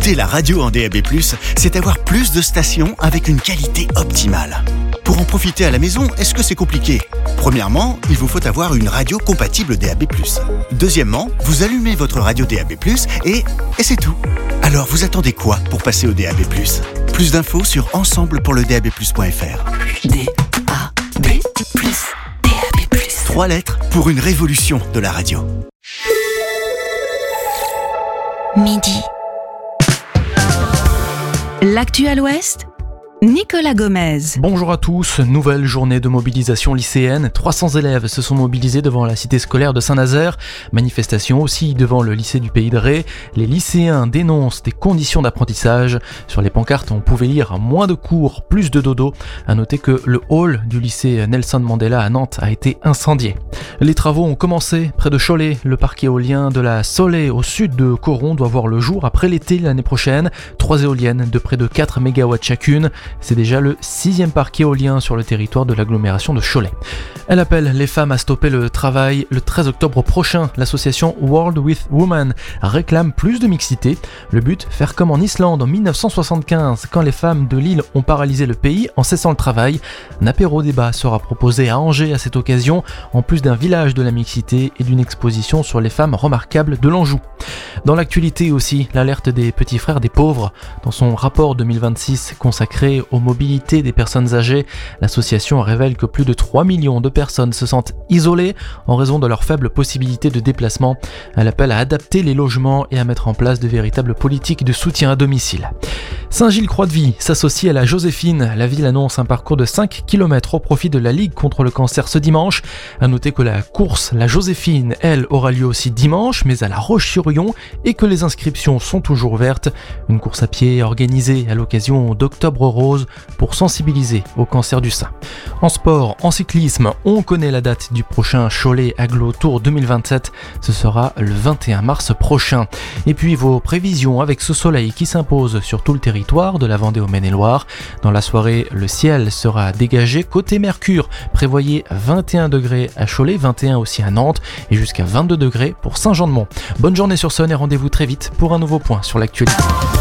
Écouter la radio en DAB+, c'est avoir plus de stations avec une qualité optimale. Pour en profiter à la maison, est-ce que c'est compliqué ? Premièrement, il vous faut avoir une radio compatible DAB+. Deuxièmement, vous allumez votre radio DAB+, et c'est tout. Alors, vous attendez quoi pour passer au DAB+? Plus d'infos sur ensemblepourledab+.fr. DAB+, DAB+. 3 lettres pour une révolution de la radio. Midi. L'actu à l'Ouest, Nicolas Gomez. Bonjour à tous, nouvelle journée de mobilisation lycéenne. 300 élèves se sont mobilisés devant la cité scolaire de Saint-Nazaire. Manifestation aussi devant le lycée du Pays de Ré. Les lycéens dénoncent des conditions d'apprentissage. Sur les pancartes, on pouvait lire moins de cours, plus de dodo. À noter que le hall du lycée Nelson Mandela à Nantes a été incendié. Les travaux ont commencé près de Cholet. Le parc éolien de la Solée au sud de Coron doit voir le jour après l'été l'année prochaine. 3 éoliennes de près de 4 MW chacune. C'est déjà le 6e parc éolien sur le territoire de l'agglomération de Cholet. Elle appelle les femmes à stopper le travail. Le 13 octobre prochain, l'association World with Women réclame plus de mixité. Le but, faire comme en Islande en 1975, quand les femmes de l'île ont paralysé le pays en cessant le travail. Un apéro-débat sera proposé à Angers à cette occasion, en plus d'un village de la mixité et d'une exposition sur les femmes remarquables de l'Anjou. Dans l'actualité aussi, l'alerte des petits frères des pauvres. Dans son rapport 2026 consacré aux mobilités des personnes âgées, l'association révèle que plus de 3 millions de personnes se sentent isolées en raison de leurs faibles possibilités de déplacement. Elle appelle à adapter les logements et à mettre en place de véritables politiques de soutien à domicile. Saint-Gilles-Croix-de-Vie s'associe à la Joséphine. La ville annonce un parcours de 5 km au profit de la Ligue contre le cancer ce dimanche. À noter que la course, la Joséphine, elle, aura lieu aussi dimanche, mais à La Roche-sur-Yon, et que les inscriptions sont toujours ouvertes. Une course à pied organisée à l'occasion d'Octobre Rose pour sensibiliser au cancer du sein. En sport, en cyclisme, on connaît la date du prochain Cholet Agglo Tour 2027. Ce sera le 21 mars prochain. Et puis vos prévisions avec ce soleil qui s'impose sur tout le territoire de la Vendée au Maine-et-Loire. Dans la soirée, le ciel sera dégagé. Côté Mercure, prévoyez 21 degrés à Cholet, 21 aussi à Nantes et jusqu'à 22 degrés pour Saint-Jean-de-Mont. Bonne journée sur Sonne et rendez-vous très vite pour un nouveau point sur l'actualité.